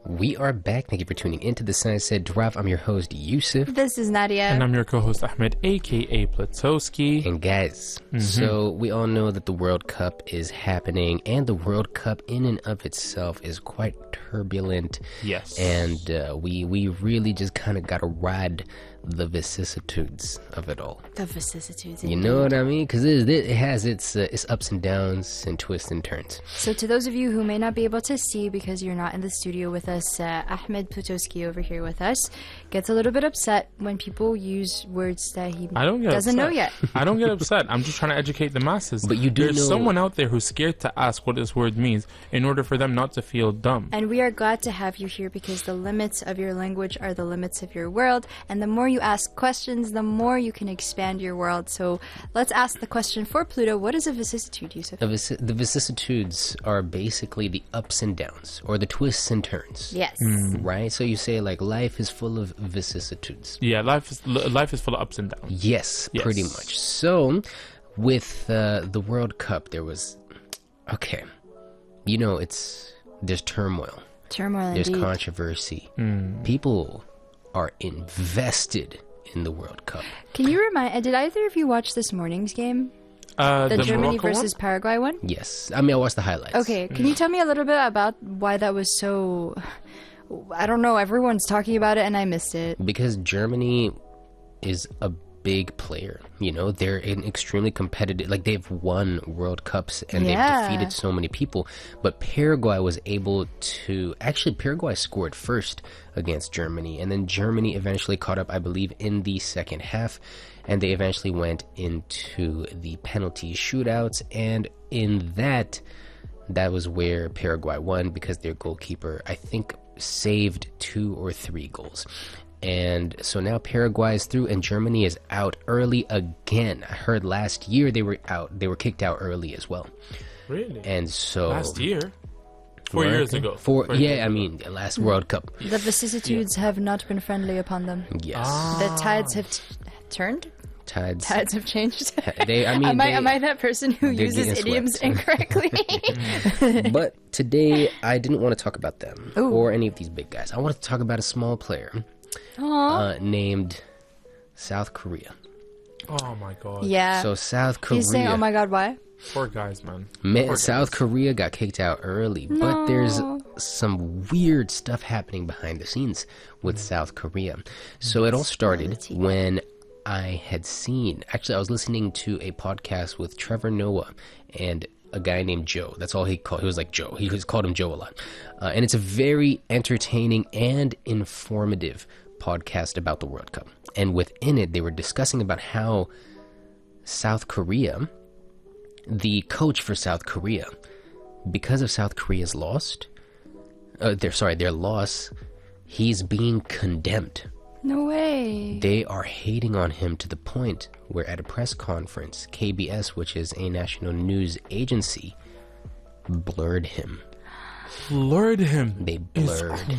We are back. Thank you for tuning into the Sunset Drop. I'm your host, Yusuf. This is Nadia. And I'm your co-host, Ahmed, a.k.a. Platowski. And guys, so we all know that the World Cup is happening, and the World Cup in and of itself is quite turbulent. Yes. And we really just kind of got to ride the vicissitudes of it all. The vicissitudes. You know what I mean? Because it has its ups and downs and twists and turns. So to those of you who may not be able to see because you're not in the studio with us, Ahmed Platowski over here with us gets a little bit upset when people use words that he doesn't know yet. I don't get upset. I'm just trying to educate the masses. But you do There's know someone out there who's scared to ask what this word means in order for them not to feel dumb. And we are glad to have you here because the limits of your language are the limits of your world. And the more you ask questions, the more you can expand your world. So let's ask the question for Pluto. What is a vicissitude, Yusuf? The vicissitudes are basically the ups and downs, or the twists and turns. Yes. Right? So you say, like, life is full of vicissitudes. Yeah, life is full of ups and downs. Yes, pretty much. So, with the World Cup, there was... Okay. You know, there's turmoil. Turmoil, There's indeed. controversy. People are invested in the World Cup. Can you remind... Did either of you watch this morning's game? The Germany Morocco versus Paraguay one? Yes. I mean, I watched the highlights. Okay, can you tell me a little bit about why that was so... I don't know, everyone's talking about it and I missed it. Because Germany is a big player, you know, they're an extremely competitive, like, they've won World Cups and they've defeated so many people, but Paraguay was able to, actually Paraguay scored first against Germany, and then Germany eventually caught up, I believe, in the second half, and they eventually went into the penalty shootouts, and in that was where Paraguay won, because their goalkeeper, I think, saved 2 or 3 goals. And so now Paraguay is through and Germany is out early again. I heard last year they were kicked out early as well. Really? And so last year? 4 years ago. Last World Cup. The vicissitudes have not been friendly upon them. Yes. The tides have turned? Tides have changed. am I that person who uses idioms incorrectly? But today I didn't want to talk about them or any of these big guys. I wanted to talk about a small player named South Korea. Oh my god. Yeah. So South Korea. He's saying, oh my god, why? Poor guys, man. South Korea got kicked out early, but there's some weird stuff happening behind the scenes with South Korea. So it all started when I was listening to a podcast with Trevor Noah and a guy named Joe. That's all he called. He was like Joe. He just called him Joe a lot. And it's a very entertaining and informative podcast about the World Cup. And within it, they were discussing about how South Korea, the coach for South Korea, because of South Korea's their loss, he's being condemned. No way. They are hating on him to the point where at a press conference, KBS, which is a national news agency, blurred him. Blurred him? They blurred